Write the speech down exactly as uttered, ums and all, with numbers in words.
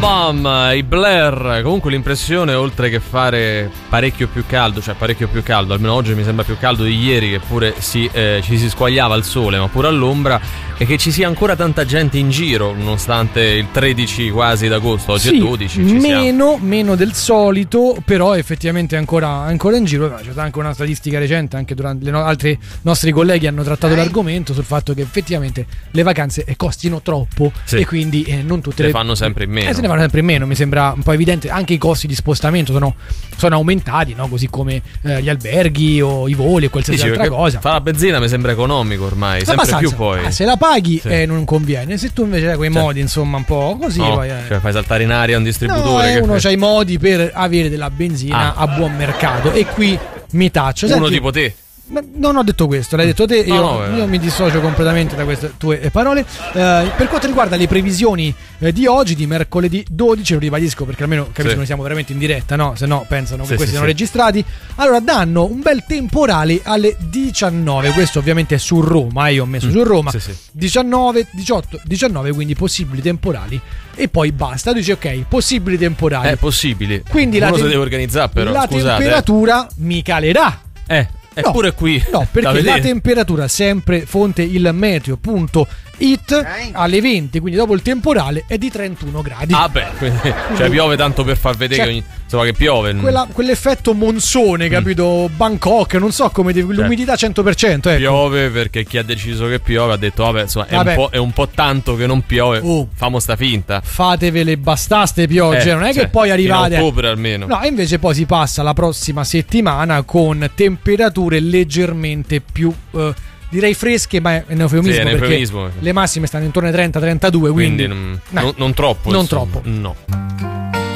bam, i Blair. Comunque l'impressione, oltre che fare parecchio più caldo, cioè parecchio più caldo, almeno oggi mi sembra più caldo di ieri, che pure si, eh, ci si squagliava al sole ma pure all'ombra, e che ci sia ancora tanta gente in giro nonostante il tredici quasi d'agosto. Oggi sì, è dodici, ci meno, meno del solito, però effettivamente ancora, ancora in giro. C'è anche una statistica recente, anche durante le no- altri nostri colleghi hanno trattato l'argomento sul fatto che effettivamente le vacanze costino troppo, sì, e quindi eh, non tutte le le fanno sempre in meno. Eh, se ne fanno sempre in meno, mi sembra un po' evidente. Anche i costi di spostamento sono, sono aumentati, no? Così come eh, gli alberghi o i voli e qualsiasi sì, altra cosa. Fa la benzina mi sembra economico ormai, sempre abbastanza più poi. Ah, se la paghi sì, eh, non conviene. Se tu invece hai quei cioè, modi, insomma, un po' così, no, poi, eh. cioè fai saltare in aria un distributore. No, che uno fai... c'ha i modi per avere della benzina ah. a buon mercato. E qui mi taccio. Uno Senti, tipo te. non ho detto questo, l'hai detto te. Io, no, no, io mi dissocio completamente da queste tue parole. Eh, per quanto riguarda le previsioni eh, di oggi, di mercoledì dodici, lo ribadisco perché almeno capisco che sì, noi siamo veramente in diretta, no? Se no pensano che sì, questi sì, sono sì, registrati. Allora danno un bel temporale alle diciannove. Questo ovviamente è su Roma, io ho messo mm, su Roma, sì, sì. diciannove, diciotto, diciannove, quindi possibili temporali. E poi basta, tu dici ok, possibili temporali. È possibile. Quindi uno la, si te- deve organizzare, però la scusate, temperatura eh. mi calerà. Eh Eppure no, qui no, perché la temperatura, sempre fonte il meteo punto it, alle venti, quindi dopo il temporale, è di trentuno gradi. Ah beh, quindi, cioè piove tanto per far vedere, cioè, che, ogni, insomma, che piove. Quella, quell'effetto monsone, capito? Mm. Bangkok, non so come devi, cioè, l'umidità cento per cento, ecco. Piove perché chi ha deciso che piove ha detto vabbè, insomma, è, vabbè. Un, po', è un po' tanto che non piove, oh, famo sta finta. Fatevele bastaste piogge, eh, non è cioè, che poi arrivate in ottobre almeno. No, invece poi si passa la prossima settimana con temperature leggermente più uh, direi fresche, ma è un eufemismo, sì, è un eufemismo, perché le massime stanno intorno ai trenta trentadue, quindi, quindi non, no, non, non troppo non insomma. troppo no